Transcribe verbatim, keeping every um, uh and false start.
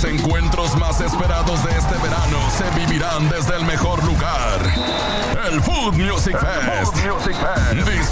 encuentros más esperados de este verano se vivirán desde el mejor lugar, el Food Music Fest.